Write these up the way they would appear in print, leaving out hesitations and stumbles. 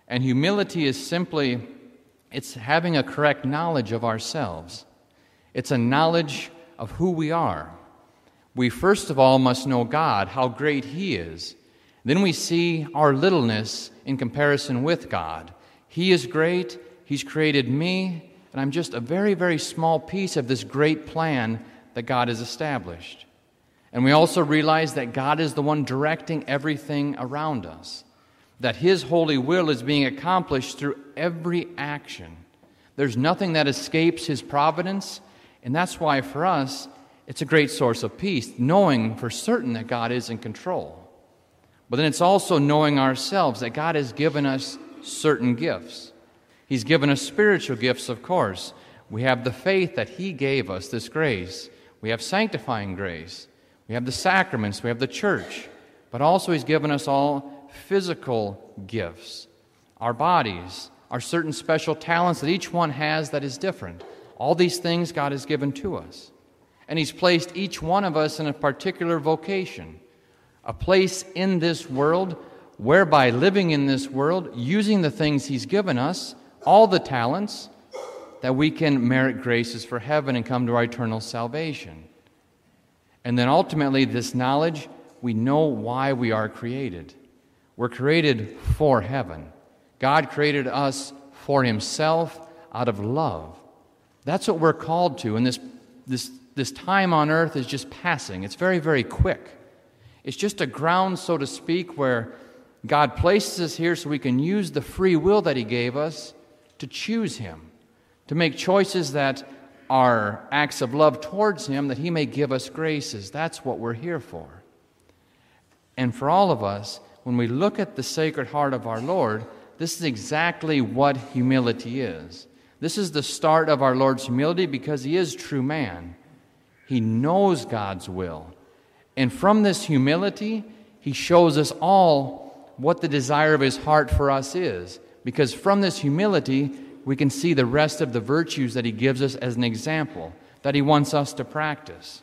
And humility is simply, it's having a correct knowledge of ourselves. It's a knowledge of who we are. We first of all must know God, how great He is. Then we see our littleness in comparison with God. He is great, He's created me, and I'm just a very, very small piece of this great plan that God has established. And we also realize that God is the one directing everything around us, that His holy will is being accomplished through every action. There's nothing that escapes His providence, and that's why for us, it's a great source of peace, knowing for certain that God is in control. But then it's also knowing ourselves that God has given us certain gifts. He's given us spiritual gifts, of course. We have the faith that He gave us, this grace. We have sanctifying grace. We have the sacraments. We have the church. But also He's given us all physical gifts. Our bodies, our certain special talents that each one has that is different. All these things God has given to us. And He's placed each one of us in a particular vocation, a place in this world whereby living in this world, using the things He's given us, all the talents, that we can merit graces for heaven and come to our eternal salvation. And then ultimately, this knowledge, we know why we are created. We're created for heaven. God created us for Himself out of love. That's what we're called to, and this time on earth is just passing. It's very, very quick. It's just a ground, so to speak, where God places us here so we can use the free will that He gave us to choose Him, to make choices that are acts of love towards Him, that He may give us graces. That's what we're here for. And for all of us, when we look at the Sacred Heart of our Lord, this is exactly what humility is. This is the start of our Lord's humility because He is true man. He knows God's will. And from this humility, He shows us all what the desire of His heart for us is. Because from this humility, we can see the rest of the virtues that He gives us as an example, that He wants us to practice.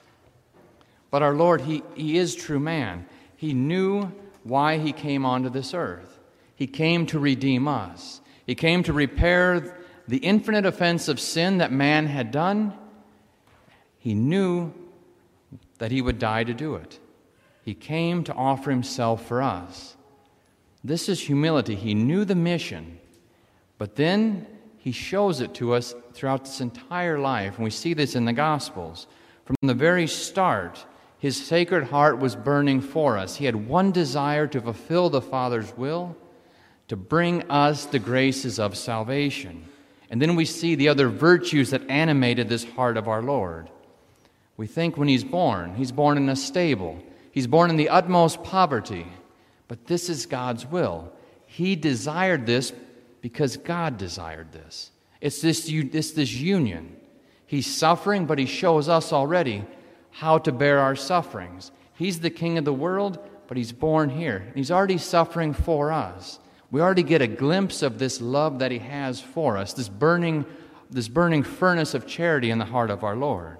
But our Lord, He is true man. He knew why He came onto this earth. He came to redeem us. He came to repair the infinite offense of sin that man had done. He knew that He would die to do it. He came to offer Himself for us. This is humility. He knew the mission, but then He shows it to us throughout this entire life. And we see this in the Gospels. From the very start, His Sacred Heart was burning for us. He had one desire to fulfill the Father's will, to bring us the graces of salvation. And then we see the other virtues that animated this heart of our Lord. We think when He's born in a stable. He's born in the utmost poverty. But this is God's will. He desired this because God desired this. It's this union. He's suffering, but He shows us already how to bear our sufferings. He's the King of the world, but He's born here. He's already suffering for us. We already get a glimpse of this love that He has for us, this burning furnace of charity in the heart of our Lord.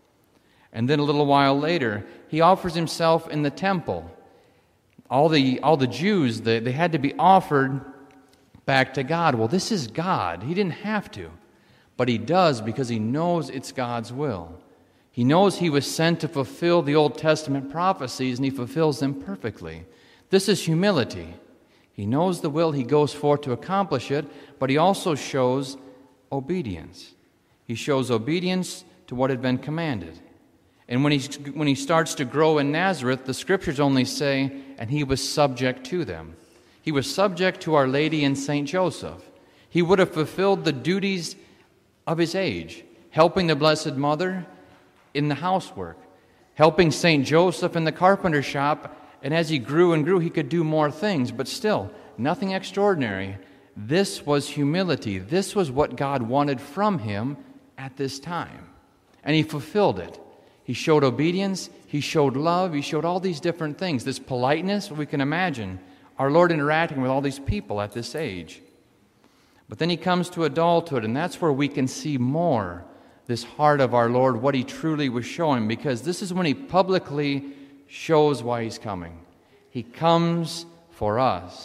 And then a little while later, He offers Himself in the temple. All the Jews, they had to be offered back to God. Well, this is God. He didn't have to, but He does because He knows it's God's will. He knows He was sent to fulfill the Old Testament prophecies, and He fulfills them perfectly. This is humility. He knows the will, He goes forth to accomplish it, but He also shows obedience. He shows obedience to what had been commanded. And when he starts to grow in Nazareth, the Scriptures only say, and He was subject to them. He was subject to Our Lady and St. Joseph. He would have fulfilled the duties of His age, helping the Blessed Mother in the housework, helping St. Joseph in the carpenter shop, and as he grew and grew, he could do more things, but still, nothing extraordinary. This was humility. This was what God wanted from him at this time. And He fulfilled it. He showed obedience, He showed love, He showed all these different things. This politeness, we can imagine our Lord interacting with all these people at this age. But then He comes to adulthood, and that's where we can see more this heart of our Lord, what He truly was showing, because this is when He publicly shows why He's coming. He comes for us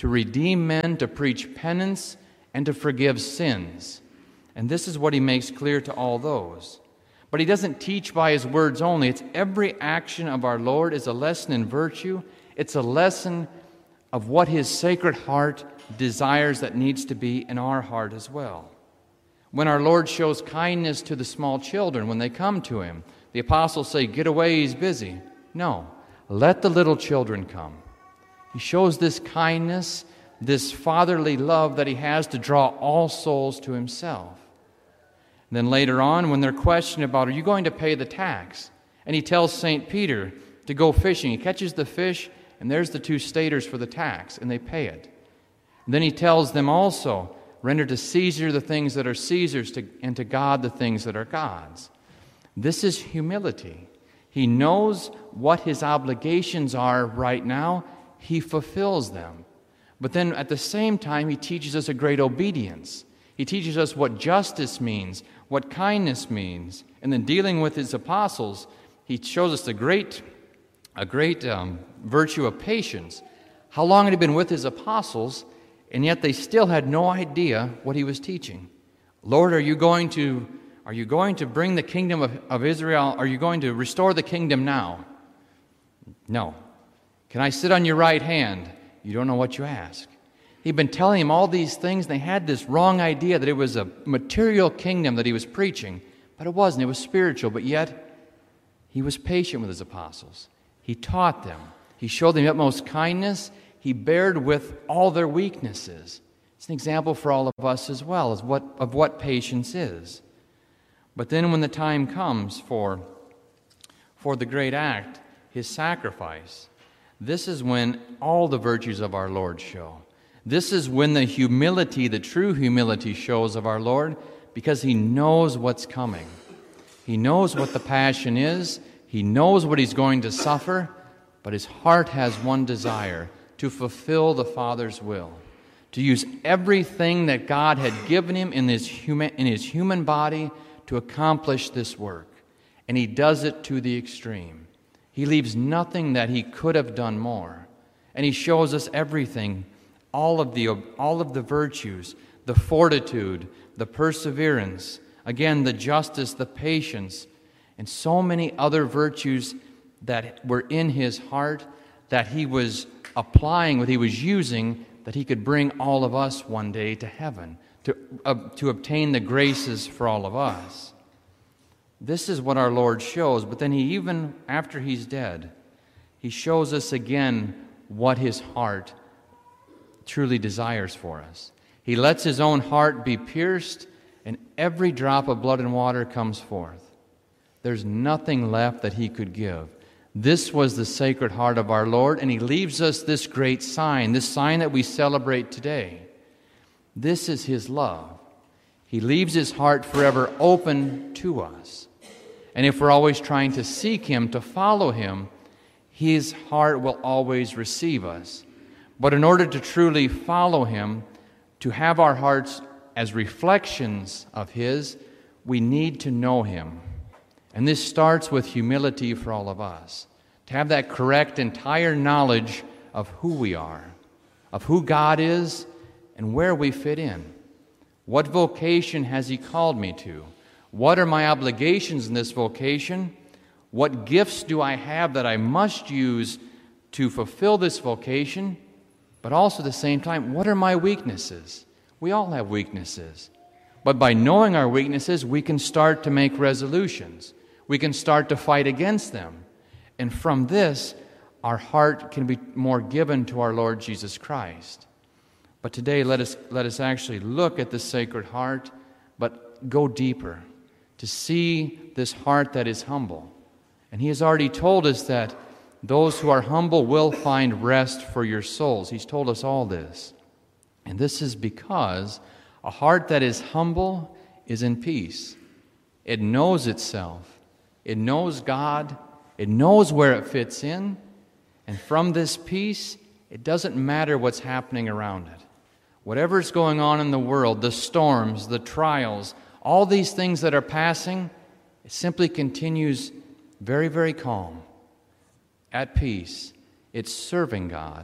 to redeem men, to preach penance, and to forgive sins. And this is what he makes clear to all those. But he doesn't teach by his words only. It's every action of our Lord is a lesson in virtue. It's a lesson of what his sacred heart desires that needs to be in our heart as well. When our Lord shows kindness to the small children when they come to him, the apostles say, "Get away, he's busy." No, let the little children come. He shows this kindness, this fatherly love that he has to draw all souls to himself. And then later on, when they're questioned about, "Are you going to pay the tax?" And he tells St. Peter to go fishing. He catches the fish, and there's the 2 staters for the tax, and they pay it. And then he tells them also, "Render to Caesar the things that are Caesar's, and to God the things that are God's." This is humility. He knows what his obligations are right now. He fulfills them. But then at the same time, he teaches us a great obedience. He teaches us what justice means, what kindness means. And then dealing with his apostles, he shows us a great virtue of patience. How long had he been with his apostles, and yet they still had no idea what he was teaching? "Lord, are you going to bring the kingdom of Israel? Are you going to restore the kingdom now?" "No." "Can I sit on your right hand?" "You don't know what you ask." He'd been telling him all these things, and they had this wrong idea that it was a material kingdom that he was preaching, but it wasn't. It was spiritual, but yet he was patient with his apostles. He taught them. He showed them the utmost kindness. He bared with all their weaknesses. It's an example for all of us as well of what patience is. But then when the time comes for the great act, his sacrifice, this is when all the virtues of our Lord show. This is when the humility, the true humility shows of our Lord, because he knows what's coming. He knows what the passion is. He knows what he's going to suffer, but his heart has one desire: to fulfill the Father's will, to use everything that God had given him in his human body to accomplish this work. And he does it to the extreme. He leaves nothing that he could have done more. And he shows us everything, all of the virtues, the fortitude, the perseverance, again, the justice, the patience, and so many other virtues that were in his heart that he was applying, what he was using, that he could bring all of us one day to heaven, to obtain the graces for all of us. This is what our Lord shows, but then he, even after he's dead, he shows us again what his heart truly desires for us. He lets his own heart be pierced, and every drop of blood and water comes forth. There's nothing left that he could give. This was the Sacred Heart of our Lord, and he leaves us this great sign, this sign that we celebrate today. This is his love. He leaves his heart forever open to us. And if we're always trying to seek him, to follow him, his heart will always receive us. But in order to truly follow him, to have our hearts as reflections of his, we need to know him. And this starts with humility for all of us, to have that correct, entire knowledge of who we are, of who God is, and where we fit in. What vocation has he called me to? What are my obligations in this vocation? What gifts do I have that I must use to fulfill this vocation? But also at the same time, what are my weaknesses? We all have weaknesses. But by knowing our weaknesses, we can start to make resolutions. We can start to fight against them. And from this, our heart can be more given to our Lord Jesus Christ. But today, let us actually look at the Sacred Heart, but go deeper, to see this heart that is humble. And he has already told us that those who are humble will find rest for your souls. He's told us all this. And this is because a heart that is humble is in peace. It knows itself. It knows God. It knows where it fits in. And from this peace, it doesn't matter what's happening around it. Whatever's going on in the world, the storms, the trials, all these things that are passing, it simply continues very, very calm, at peace. It's serving God.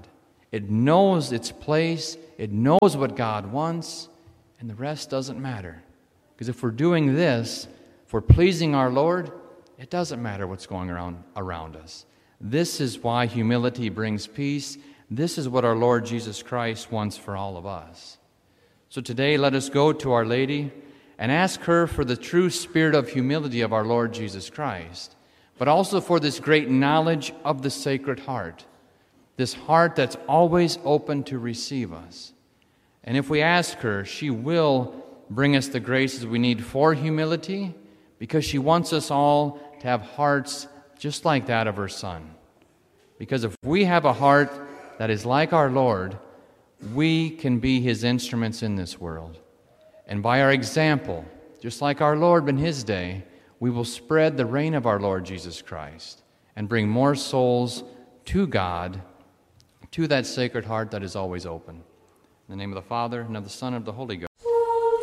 It knows its place. It knows what God wants, and the rest doesn't matter. Because if we're doing this, if we're pleasing our Lord, it doesn't matter what's going around us. This is why humility brings peace. This is what our Lord Jesus Christ wants for all of us. So today, let us go to Our Lady and ask her for the true spirit of humility of our Lord Jesus Christ, but also for this great knowledge of the Sacred Heart, this heart that's always open to receive us. And if we ask her, she will bring us the graces we need for humility, because she wants us all to have hearts just like that of her Son. Because if we have a heart that is like our Lord, we can be His instruments in this world. And by our example, just like our Lord in His day, we will spread the reign of our Lord Jesus Christ and bring more souls to God, to that Sacred Heart that is always open. In the name of the Father, and of the Son, and of the Holy Ghost.